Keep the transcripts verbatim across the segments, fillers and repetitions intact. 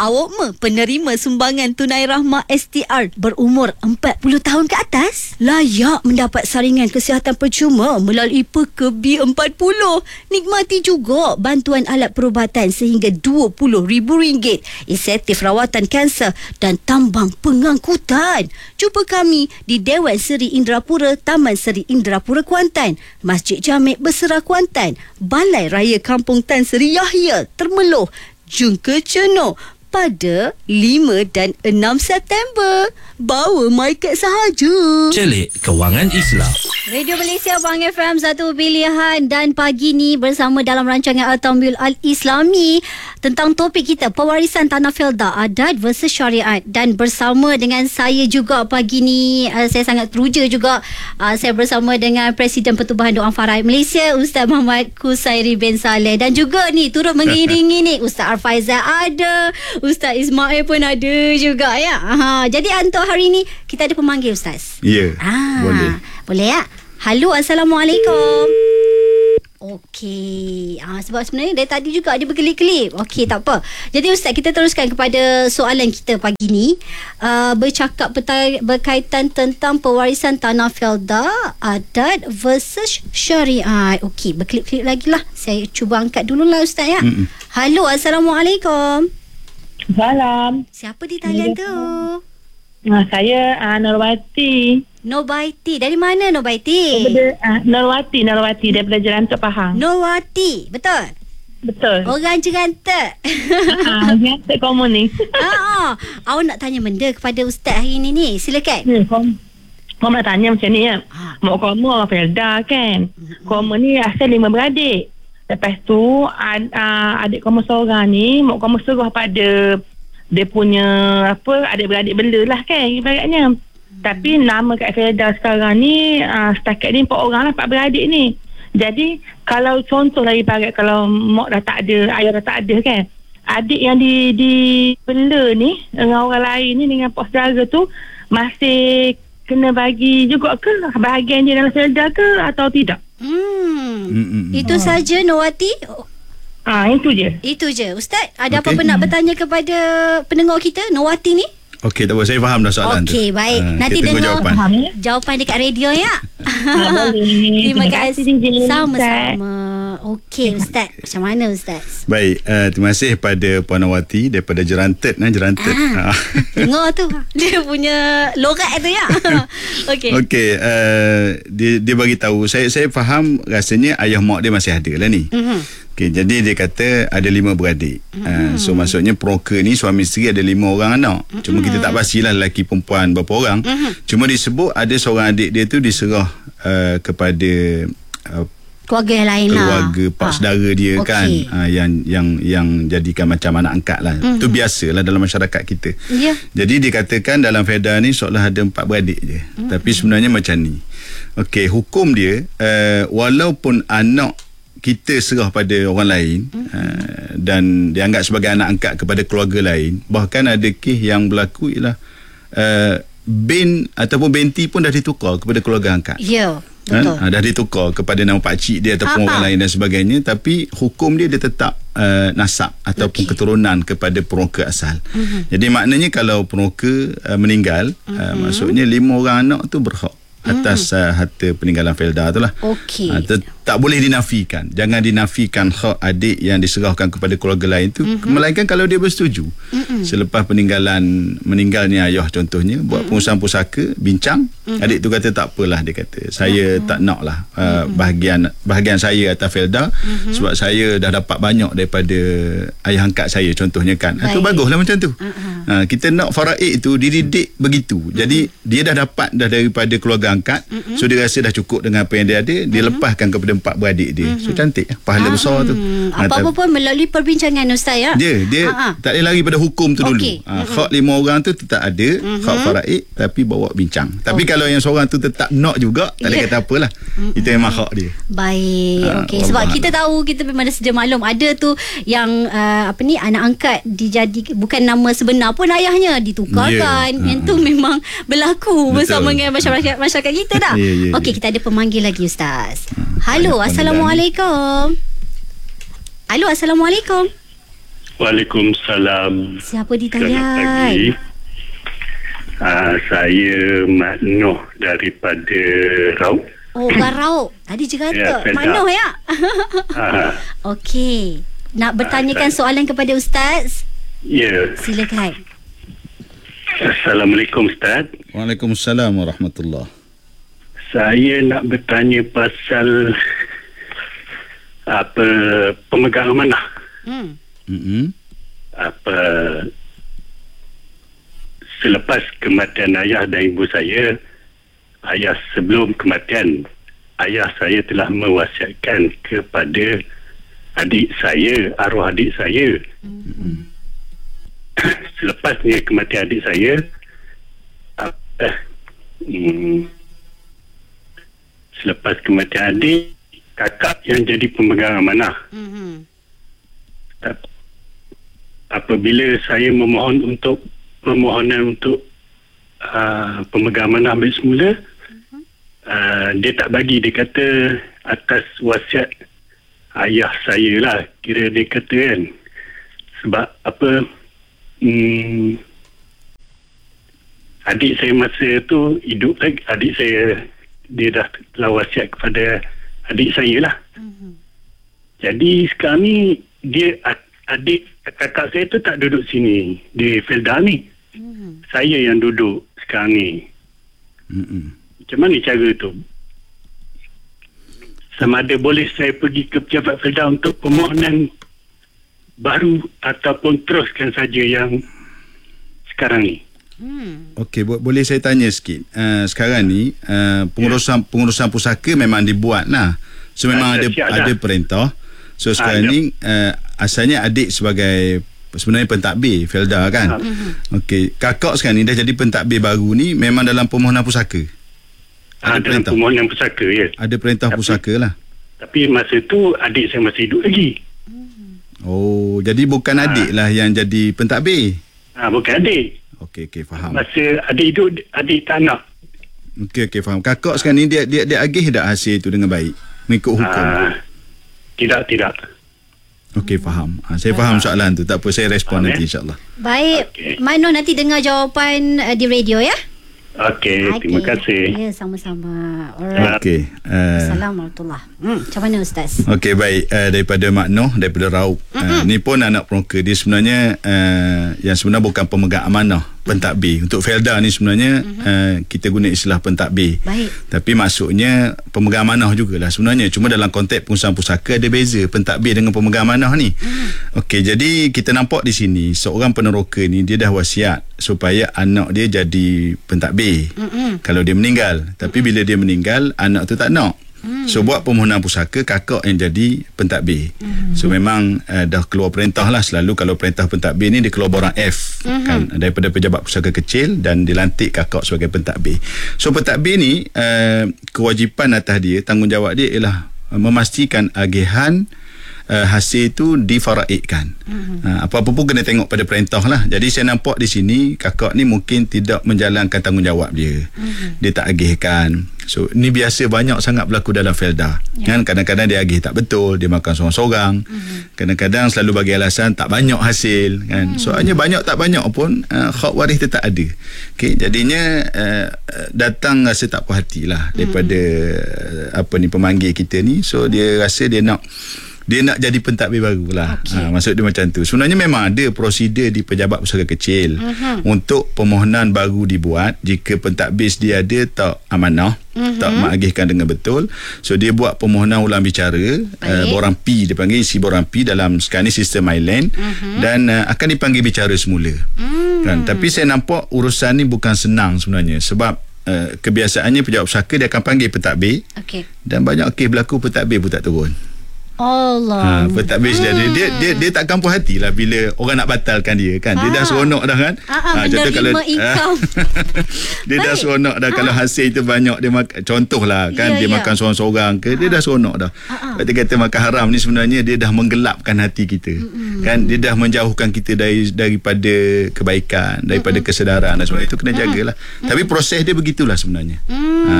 Awak me penerima sumbangan tunai rahmah S T R berumur empat puluh tahun ke atas? Layak mendapat saringan kesihatan percuma melalui P K B empat puluh. Nikmati juga bantuan alat perubatan sehingga dua puluh ribu ringgit, insentif rawatan kanser dan tambang pengangkutan. Jumpa kami di Dewan Seri Indrapura, Taman Seri Indrapura Kuantan, Masjid Jamek Bersera Kuantan, Balai Raya Kampung Tan Sri Yahya, Termeloh, Jungka Cenok pada lima dan enam September. Bawa MyCat sahaja. Celik Kewangan Islam. Radio Malaysia Bang F M, satu pilihan. Dan pagi ni bersama dalam rancangan Al-Tambil Al-Islami tentang topik kita, pewarisan tanah felda, adat versus syariat. Dan bersama dengan saya juga pagi ni, uh, saya sangat teruja juga, uh, saya bersama dengan Presiden Pertubuhan Doa Faraid Malaysia, Ustaz Muhammad Kusairi bin Saleh. Dan juga ni turut mengiringi ni Ustaz Arfaizal ada, Ustaz Ismail pun ada juga ya. Ha, jadi untuk hari ni kita ada pemanggil Ustaz. Ya, ah, boleh. Boleh ya? Halo, Assalamualaikum. Okey. Ah, sebab sebenarnya dari tadi juga ada berkelip-kelip. Okey, tak apa. Jadi Ustaz, kita teruskan kepada soalan kita pagi ni. Uh, bercakap peta- berkaitan tentang pewarisan tanah felda, adat versus syariat. Okey, berkelip-kelip lagi lah. Saya cuba angkat dululah Ustaz ya. Mm-mm. Halo, Assalamualaikum. Salam. Siapa di talian tu? Uh, saya uh, Norwati. Norwati. Dari mana Norwati? Daripada uh, Norwati, Norwati daripada Jerantuk Pahang. Norwati, betul? Betul. Orang Jerantuk. Ah, Jerantuk Komun ni. Ah, awak nak tanya benda kepada Ustaz hari ni ni. Silakan. Ya, kom. Kom nak tanya macam ni ya. Ha. Mak kamu orang Felda kan. Hmm. Kamu ni asal lima beradik. Lepas tu ad, uh, adik kamu seorang ni, mak kamu suruh pada dia punya apa, adik-beradik bela lah kan ibaratnya. Hmm. Tapi nama kat Felda sekarang ni uh, setakat ni empat orang lah, empat beradik ni. Jadi kalau contoh lah ibarat kalau mak dah tak ada, ayah dah tak ada kan, adik yang di di bela ni dengan orang lain ni, dengan pak saudara tu masih kena bagi juga ke bahagian dia dalam Felda ke atau tidak? Hmm. Mm-mm. Itu saja Norwati. Ah, itu je. Itu je. Ustaz, ada Okey. apa-apa nak bertanya kepada pendengar kita Norwati ni? Okey, tak apa. Saya faham dah soalan tu. Okey, baik. Ah, Nanti kita tunggu dengar jawapan. Faham ya? jawapan dekat radio ya. Ah, boleh. Terima Terima kasih. kasih, Jin. Sama-sama. Okey, Ustaz. Macam mana Ustaz? Baik, uh, terima kasih pada Puan Nawati daripada Jerantet. Nah, Jerantet. Ah. Ah. Dengar tu. Dia punya logat tu ya. Okey. Okey, uh, dia dia bagi tahu, saya saya faham rasanya ayah mak dia masih ada lah ni. Mhm. Okey, jadi dia kata ada lima beradik. Mm-hmm. Uh, so maksudnya proker ni suami isteri ada lima orang anak. Mm-hmm. Cuma kita tak pastilah lelaki perempuan berapa orang. Mm-hmm. Cuma disebut ada seorang adik dia tu diserah uh, kepada uh, keluarga yang lain lah. keluarga pak Ah. saudara dia Okey. kan, uh, yang yang yang jadikan macam anak angkat lah. Mm-hmm. Itu biasalah dalam masyarakat kita. Ya. Jadi dikatakan dalam Felda ni seolah ada empat beradik je. Mm-hmm. Tapi sebenarnya macam ni. Okey, hukum dia uh, walaupun anak kita serah pada orang lain, mm-hmm. uh, dan dianggap sebagai anak angkat kepada keluarga lain, bahkan ada kes yang berlaku ialah uh, bin ataupun binti pun dah ditukar kepada keluarga angkat. Ya, betul. Ha, dah ditukar kepada nama pakcik dia ataupun Ha-ha. orang lain dan sebagainya, tapi hukum dia dia tetap uh, nasab ataupun Okey. keturunan kepada peroka asal. Mhm. Jadi maknanya kalau peroka uh, meninggal, Mhm. uh, maksudnya lima orang anak tu berhak atas uh, harta peninggalan Felda tu lah. Okey. Ha, te- tak boleh dinafikan. Jangan dinafikan hak adik yang diserahkan kepada keluarga lain tu, mm-hmm. melainkan kalau dia bersetuju. Mm-hmm. Selepas peninggalan meninggalnya ayah contohnya, buat mm-hmm. pengurusan pusaka, bincang, mm-hmm. adik tu kata tak apalah, dia kata saya mm-hmm. tak nak lah uh, mm-hmm. bahagian bahagian saya atas Felda, mm-hmm. sebab saya dah dapat banyak daripada ayah angkat saya contohnya kan. Itu baguslah macam tu. Mm-hmm. Ha, kita nak faraid tu dididik begitu. Mm-hmm. Jadi dia dah dapat dah daripada keluarga angkat, mm-hmm. so dia rasa dah cukup dengan apa yang dia ada, dia mm-hmm. lepaskan kepada empat beradik dia. Mm-hmm. So cantik lah, pahala ah, besar tu. Apa-apa pun melalui perbincangan Ustaz ya. Dia dia Ha-ha. tak boleh lari pada hukum tu Okey. dulu. Ha, hak lima orang tu tetap ada, mm-hmm. hak faraid tapi bawa bincang. Tapi Okey. kalau yang seorang tu tetap nak juga, tak boleh Yeah. kata apalah. Mm-hmm. Itu memang hak dia. Baik. Ah, Okey, Allah sebab Allah. kita tahu, kita memang dah sedia maklum ada tu yang uh, apa ni, anak angkat dijadi bukan nama sebenar pun ayahnya ditukarkan. Yeah. Yang tu memang berlaku Betul. bersama dengan masyarakat masyarakat kita dah. Ya, ya, Okey, ya. kita ada pemanggil lagi Ustaz. Hmm, Halo, banyak Assalamualaikum. Halo, Assalamualaikum. Waalaikumsalam. Siapa di Selamat talian? pagi. Uh, saya Mak Noh daripada Rauk. Oh, Garau. Tadi je kata. Ya, Felda. Manoh ya? Uh, Okey. Nak bertanyakan saya- soalan kepada Ustaz? ya. Silakan. Assalamualaikum Ustaz. Waalaikumsalam warahmatullahi. Saya nak bertanya pasal apa pemegang amanah. Hmm. Mm-mm. Apa selepas kematian ayah dan ibu saya, ayah sebelum kematian, ayah saya telah mewasiatkan kepada adik saya, arwah adik saya. Mm-hmm. Selepasnya kematian adik saya, apa, hmm, selepas kematian adik, kakak yang jadi pemegang amanah. Hmm. Apabila saya memohon untuk permohonan untuk uh, pemegang amanah ambil semula, uh-huh. uh, dia tak bagi. Dia kata atas wasiat ayah saya lah, kira dia kata kan. Sebab apa, hmm, adik saya masa tu hidup lagi. Adik saya, dia dah telah wasiat kepada adik saya lah. Uh-huh. Jadi sekarang ni dia, adik kakak saya tu tak duduk sini di Felda ni. Hmm. Saya yang duduk sekarang ni. Hmm. Macam mana cara tu? Sama ada boleh saya pergi ke pejabat Felda untuk permohonan baru ataupun teruskan saja yang sekarang ni. Hmm. Okey, bo- boleh saya tanya sikit. Uh, sekarang ni uh, pengurusan ya. pengurusan pusaka memang dibuat lah. So memang ada ada, ada perintah. So sekarang ha, ni uh, asalnya adik sebagai sebenarnya pentadbir Felda kan. Ha. Okey, kakak sekarang ni dah jadi pentadbir baru ni memang dalam permohonan pusaka. Ada ha, perintah permohonan pusaka ya. Ada perintah tapi, pusaka lah. Tapi masa tu adik saya masih hidup lagi. Oh, jadi bukan ha. adik lah yang jadi pentadbir. Ah, ha, bukan adik. Okey, okey, faham. Masa adik hidup, adik tak nak. Okey, okey, faham. Kakak sekarang ni dia dia dia agih tak hasil tu dengan baik mengikut hukum? Ha. Tidak, tidak. Okey, faham. Ha, saya faham soalan tu. Tak apa, saya respon faham, nanti insyaAllah. Baik, okay. Mak Noh nanti dengar jawapan uh, di radio ya. Okey, okay. Terima kasih. Ya, sama-sama. Alright. Okey. Uh, Assalamualaikum warahmatullahi. Hmm, macam mana Ustaz? Okey, baik. Uh, daripada Mak Noh, daripada Rauk. Uh, ni pun anak peroka. Dia sebenarnya uh, yang sebenarnya bukan pemegang amanah, pentadbir. Untuk Felda ni sebenarnya uh-huh. uh, kita guna istilah pentadbir. Baik. Tapi maksudnya pemegang amanah jugalah sebenarnya. Cuma dalam konteks pengurusan pusaka ada beza pentadbir dengan pemegang amanah ni. Uh-huh. Okey, jadi kita nampak di sini seorang peneroka ni dia dah wasiat supaya anak dia jadi pentadbir. Uh-huh. Kalau dia meninggal. Tapi uh-huh. bila dia meninggal, anak tu tak nak. Hmm. So buat permohonan pusaka, kakak yang jadi pentadbir. Hmm. So memang uh, dah keluar perintah lah. Selalu kalau perintah pentadbir ni dia keluar borang F hmm. kan, daripada pejabat pusaka kecil dan dilantik kakak sebagai pentadbir. So pentadbir ni uh, kewajipan atas dia, tanggungjawab dia ialah uh, memastikan agihan Uh, hasil itu difaraidkan. Uh-huh. Uh, apa-apa pun kena tengok pada perintah lah. Jadi saya nampak di sini kakak ni mungkin tidak menjalankan tanggungjawab dia. Uh-huh. Dia tak agihkan. So ni biasa banyak sangat berlaku dalam Felda. Yeah. Kan kadang-kadang dia agih tak betul, dia makan sorang-sorang. Uh-huh. Kadang-kadang selalu bagi alasan tak banyak hasil kan. Uh-huh. Soalnya banyak tak banyak pun uh, hak waris tetap ada. Okey, jadinya uh, datang rasa tak puas hatilah daripada uh-huh. uh, apa ni pemanggil kita ni. So dia rasa dia nak dia nak jadi pentadbir baru lah. Okay. Ha, maksud dia macam tu. Sebenarnya memang ada prosedur di pejabat pusaka kecil uh-huh. untuk permohonan baru dibuat jika pentadbir dia ada tak amanah, uh-huh. tak mengagihkan dengan betul. So dia buat permohonan ulang bicara, uh, borang P dia panggil, isi borang P dalam sekarang ni sistem Myland uh-huh. dan uh, akan dipanggil bicara semula. Uh-huh. Kan? Tapi saya nampak urusan ni bukan senang sebenarnya sebab uh, kebiasaannya pejabat pusaka dia akan panggil pentadbir. Okay. Dan banyak kes berlaku pentadbir pun tak turun. Allah. Ha, pentadbir hmm. dia, dia dia dia takkan puas hatilah bila orang nak batalkan dia kan. Dia ha. dah seronok dah kan. Ha, ha, contoh kalau income. dia dah seronok dah ha. kalau hasil itu banyak dia makan, contohlah kan ya, dia ya. makan seorang-seorang ke ha. dia dah seronok dah. Ha. Dia kata makan haram ni sebenarnya dia dah menggelapkan hati kita. Hmm. Kan dia dah menjauhkan kita dari daripada kebaikan, daripada hmm. kesedaran dan sebagainya. Itu kena jagalah. Hmm. Tapi proses dia begitulah sebenarnya. Hmm. Ha,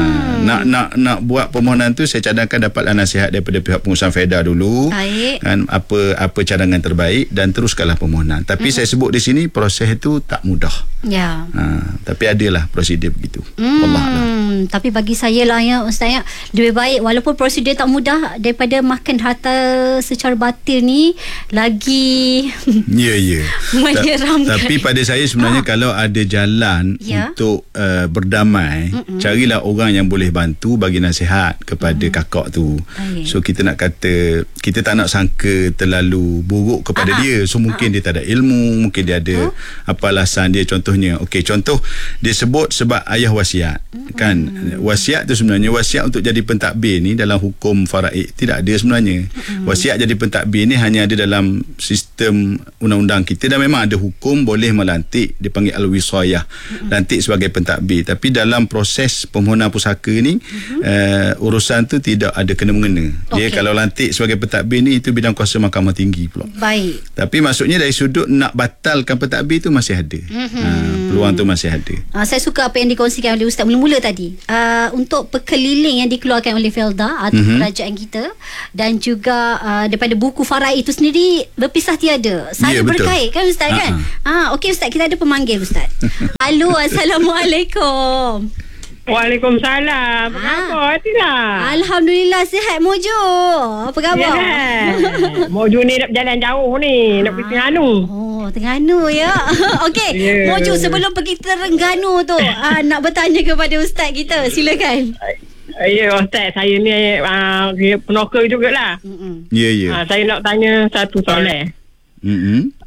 Nak nak nak buat permohonan tu saya cadangkan dapatlah nasihat daripada pihak pengurusan FEDA dulu. Baik. Kan apa apa cadangan terbaik dan teruskanlah permohonan. Tapi mm. saya sebut di sini proses itu tak mudah. Ya. Ha, tapi adalah prosedur begitu. Hmm, Wallahualam. tapi bagi saya lah ya Ustaz ya, lebih baik walaupun prosedur tak mudah daripada makan harta secara batil ni lagi Ya ya. menyeramkan. Ta- tapi pada saya sebenarnya Ha. kalau ada jalan Ya. untuk uh, berdamai, Mm-mm. carilah orang yang boleh bantu bagi nasihat kepada mm. kakak tu. Baik. So kita nak kata kita tak nak sangka terlalu buruk kepada Ha-ha. dia. So mungkin Ha-ha. dia tak ada ilmu, mungkin dia ada Oh. apa alasan dia. Contohnya, okey contoh dia sebut sebab ayah wasiat. Mm-hmm. Kan wasiat tu sebenarnya wasiat untuk jadi pentadbir ni dalam hukum faraid tidak ada sebenarnya. Mm-hmm. Wasiat jadi pentadbir ni hanya ada dalam sistem undang-undang kita dan memang ada hukum boleh melantik, dipanggil al-wisayah. Mm-hmm. Lantik sebagai pentadbir, tapi dalam proses permohonan pusaka ni mm-hmm. uh, urusan tu tidak ada kena-mengena. Dia Okey. kalau lantik sebagai pentadbir ni itu bidang kuasa Mahkamah Tinggi pula. Baik. Tapi maksudnya dari sudut nak batalkan pentadbir tu masih ada. Mm-hmm. Ha, peluang tu masih ada. Uh, saya suka apa yang dikongsikan oleh Ustaz mula-mula tadi. Uh, untuk pekeliling yang dikeluarkan oleh Felda atau Mhm. kerajaan kita dan juga uh, daripada buku faraid itu sendiri berpisah tiada. Saya Ya, betul. berkait kan Ustaz kan? Ah, okey Ustaz, kita ada pemanggil Ustaz. Halo, Assalamualaikum. Waalaikumsalam. Apa Ah. khabar Tina? Alhamdulillah sihat Mojo. Apa khabar? Ya. Mojo ni nak berjalan jauh ni, nak pergi Terengganu. Oh, Terengganu ya. Okey, Ya. Mojo sebelum pergi Terengganu tu, uh, nak bertanya kepada Ustaz kita. Silakan. Ya, Ustaz, saya ni uh, penoka jugalah. Mm-mm. Ya ya. Uh, saya nak tanya satu soalan. Mm-mm.